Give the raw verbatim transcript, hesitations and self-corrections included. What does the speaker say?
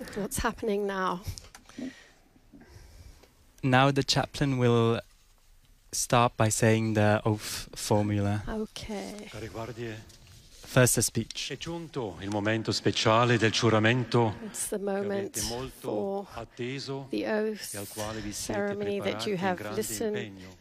what's happening now. Now the chaplain will start by saying the oath formula. Okay. Care guardie, First, a speech. è giunto il momento speciale del giuramento It's the che avete moment molto for atteso the e al oath quale vi siete ceremony that preparati you in have grande listened impegno.